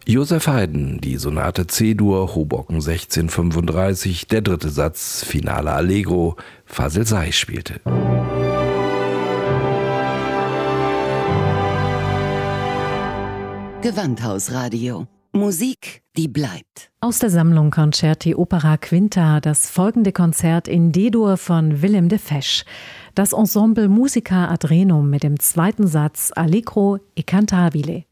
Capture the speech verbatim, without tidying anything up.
Joseph Haydn, die Sonate C-Dur, Hoboken sechzehn fünfunddreißig, der dritte Satz, Finale Allegro, Fazil Say spielte. Gewandhausradio. Musik, die bleibt. Aus der Sammlung Concerti Opera Quinta das folgende Konzert in D-Dur von Willem de Fesch. Das Ensemble Musica ad Renum mit dem zweiten Satz Allegro e Cantabile.